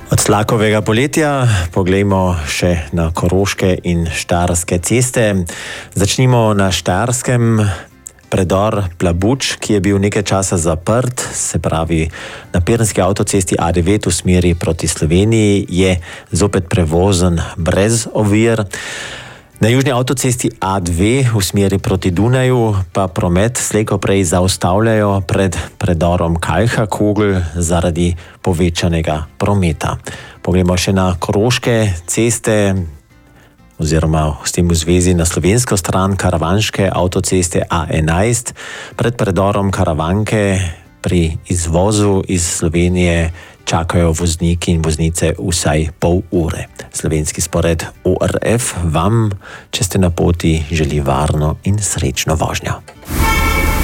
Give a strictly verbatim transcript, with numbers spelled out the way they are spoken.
Od tlakovega poletja poglejmo še na koroške in štajerske ceste. Začnimo na štajerskem. Predor Plabuč, ki je bil nekaj časa zaprt, se pravi na Piranski avtocesti A devet v smeri proti Sloveniji, je zopet prevozen brez ovir. Na južni avtocesti A dve v smeri proti Dunaju pa promet slej ko prej zaustavljajo pred predorom Kalha-Kogl zaradi povečanega prometa. Poglejmo še na koroške ceste, oziroma s tem v zvezi na slovensko stran karavanške avtoceste A enajst. Pred predorom Karavanke pri izvozu iz Slovenije čakajo vozniki in voznice vsaj pol ure. Slovenski spored O R F vam, če ste na poti, želi varno in srečno vožnjo.